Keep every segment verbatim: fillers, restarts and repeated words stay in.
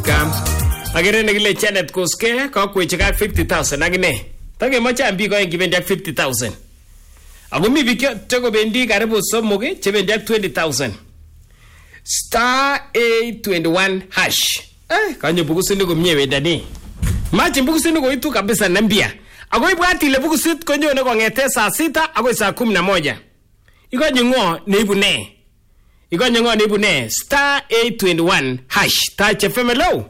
Kam. Agere nekile Janet Koske kakwechik ak fifty thousand akine. Takemache am biik oeng kibendi ak fifty thousand. Ako mi biik chekobendi karibu somok chebendi ak twenty thousand. Star eight twenty-one hash. Eh, kanyo bukusini komie wedani. Machi bukusini koitu kabisa nambia. Ako ibwati ile bukusit konyone kongete saa sita akoi saa kumi na moja. Ikonyo ngo neibu ne? Ikonyo ngo neibu ne? Star eight twenty-one hash. Tache femelo.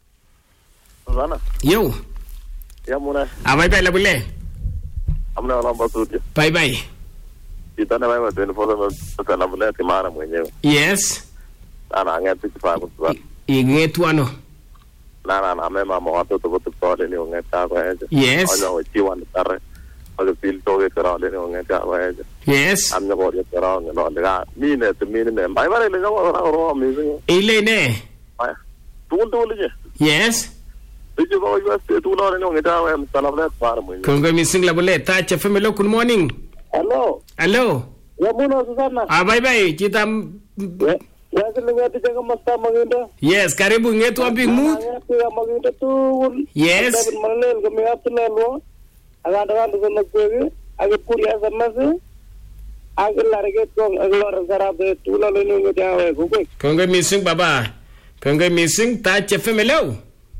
Zana. Yo. Ya muna. Ah, bye bye labule. Amna wala mbasuti. Bye bye. Itana bye bye twenty-four sasa labule timara mwenyewe. Yes. Ana ngeti kifago kwa. Ingetu ano. Na na na mema mo watoto wote pale ni ongeta kwa hiyo. Yes. Ana wachiwa ni tare. Wale pil toge kara le ni ongeta kwa hiyo. Yes. Amna ko ya kara no le mine te mine ne. Bye bye le ngo ro ro mi. Ile ne. Bye. Tul tul je. Yes. Dije ko yo ste tul ro ni ongeta kwa msalabla kwa mwenyewe. Kongo missing labule tache femelo good morning. Hello. Hello. Ya muna Susana. Ah, bye bye. Kita Ya sile ngati jaga masta maginda. Yes, karibu ngetu ambi mu. Ngati ya maginda tu. Yes. David Manel kami apna lo. Aga daga ndu kwege. Aga puri asa mase. Aga large kong aga lar sarabe tula lo ni ngati awe ko. Kongo missing baba. Kongo missing tache femelo.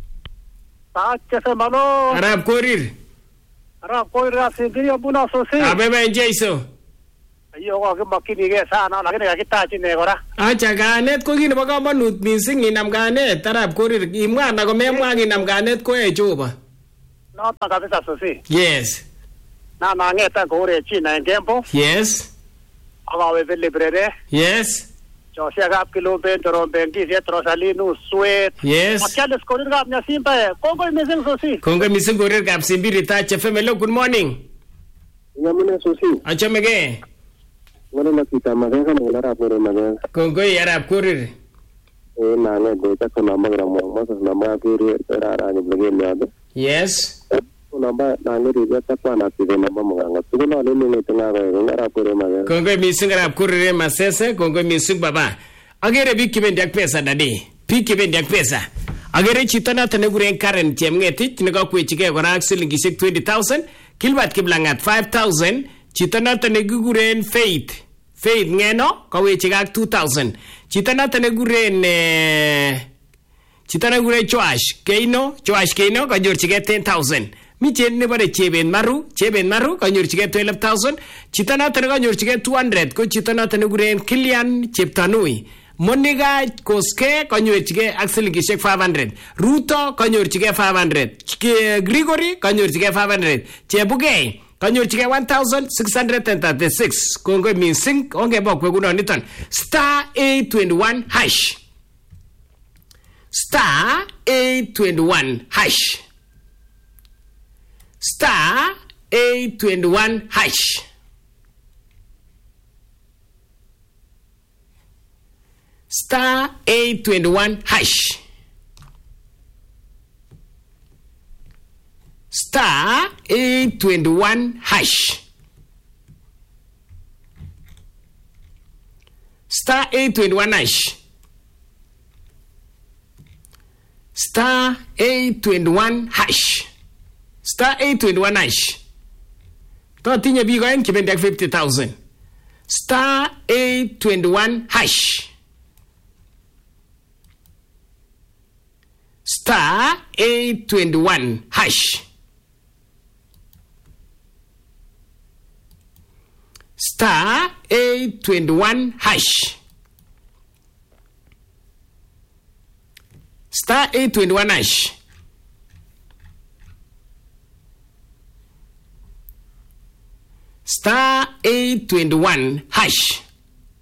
Tache femelo. Arab korir. Arab korir asindiri abuna sosi. Ah, bye bye Jaiso. Yo ko makini ge sana lakini kakitachi ne kora. Acha ganet ko kit nebo kamanut missing inam ganet Arab korir imwa na komemwa inam ganet ko e chuba. No ta kabisa sosi. Yes. Na na ngeta ko re china ngembo. Yes. Aga we librere. Yes. Yo se aga kilo bentro bengi se trosalinu sweat. Yes. Machales korir gap nya simpa kongo missing sosi. Kongo missing korir gap simbiri tache femelo good morning. Yamune sosi. Achamege. Wala nakita magana ng Arab korir magana. Kongo Arab korir. Eh na nga do ta ko namagra mo mo sa nama korir rara ni blage niado. Yes. Namba na ngiri ya ta pa na ti namba mo nga. Tugo na le ni tanga ga Arab korir magana. Kongo missing Arab korir masese Kongo missing baba. Agere biki bendi ak pesa dadi. Biki bendi ak pesa. Agere chitana taneguren Karen chemngeti nego kwechike kora ak silingishek twenty thousand, Kilbat Kiblangat five thousand. Chito noto nekikuren Faith Faith ngeno kawechik ak two thousand. Chito noto nekikuren eh, chito nekikuren Joash Keino Joash Keino kanyorchigei ten thousand. Mi chen nebare Cheben Maru Cheben Maru kanyorchigei twelve thousand. Chito noto nekanyorchigei two hundred ko chito noto nekikuren Kilian Cheptanui. Monica Koske kanyorchigei ak silingishek five hundred. Ruto kanyorchigei five hundred. Gregory kanyorchigei five hundred. Chebugei kanyorchigei one thousand six hundred thirty-six. Kongo missing onge bokwe kuno niton. Star eight twenty-one hash. Star eight twenty-one hash. Star eight twenty-one hash. Star eight twenty-one hash. Star eight twenty-one hash. Star eight twenty-one hash. Star eight twenty-one hash. Star eight twenty-one hash. To tinye bigo en kibendi ak fifty thousand. Star eight twenty-one hash. Star eight twenty-one hash. Star eight twenty-one hash. Star eight twenty-one hash. Star eight twenty-one hash.